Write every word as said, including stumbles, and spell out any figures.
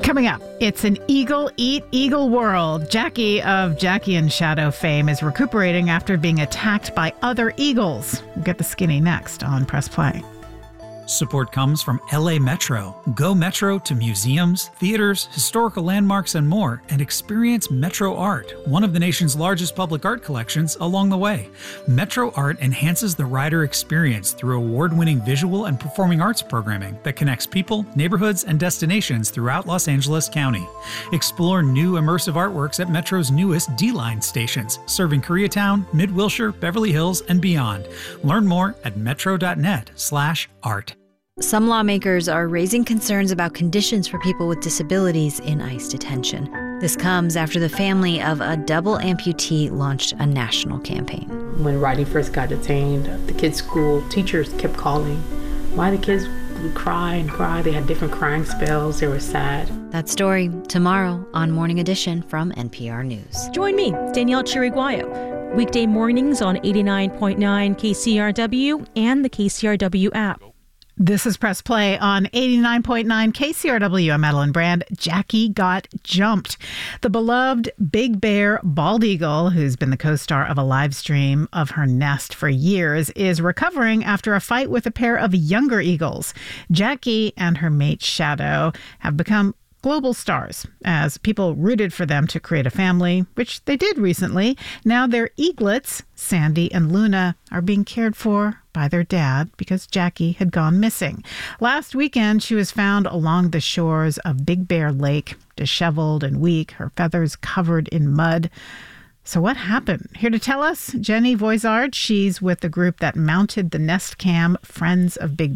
Coming up, it's an eagle eat eagle world. Jackie of Jackie and Shadow fame is recuperating after being attacked by other eagles. We'll get the skinny next on Press Play. Support comes from L A Metro. Go Metro to museums, theaters, historical landmarks, and more, and experience Metro Art, one of the nation's largest public art collections, along the way. Metro Art enhances the rider experience through award-winning visual and performing arts programming that connects people, neighborhoods, and destinations throughout Los Angeles County. Explore new immersive artworks at Metro's newest D-Line stations, serving Koreatown, Mid-Wilshire, Beverly Hills, and beyond. Learn more at metro.net slash art. Some lawmakers are raising concerns about conditions for people with disabilities in ICE detention. This comes after the family of a double amputee launched a national campaign. When Rodney first got detained, the kids' school teachers kept calling. Why the kids would cry and cry. They had different crying spells. They were sad. That story tomorrow on Morning Edition from N P R News. Join me, Danielle Chiriguayo, weekday mornings on eighty-nine point nine K C R W and the K C R W app. This is Press Play on eighty-nine point nine K C R W. I'm Madeline Brand. Jackie got jumped. The beloved Big Bear bald eagle, who's been the co-star of a live stream of her nest for years, is recovering after a fight with a pair of younger eagles. Jackie and her mate Shadow have become global stars as people rooted for them to create a family, which they did recently. Now their eaglets, Sandy and Luna, are being cared for by their dad because Jackie had gone missing. Last weekend, she was found along the shores of Big Bear Lake, disheveled and weak, her feathers covered in mud. So what happened? Here to tell us, Jenny Voizard. She's with the group that mounted the nest cam, Friends of Big